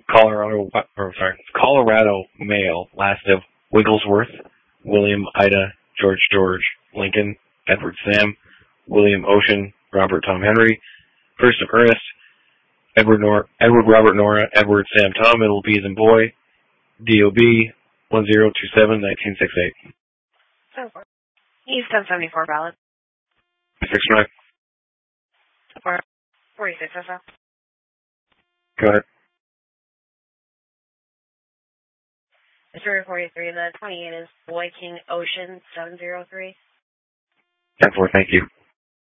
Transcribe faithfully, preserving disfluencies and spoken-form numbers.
Colorado, or sorry, Colorado male, last of Wigglesworth, William Ida, George George, Lincoln, Edward Sam, William Ocean, Robert Tom Henry, first of Ernest, Edward Nor Edward Robert Nora, Edward Sam Tom, Middle B's and Boy, D O B one zero two seven nineteen sixty-eight. East ten seventy-four valid. Six nine. Four forty-six S F. Go ahead. zero forty-three, the twenty-eight is Boy King Ocean seven zero three. ten four, thank you.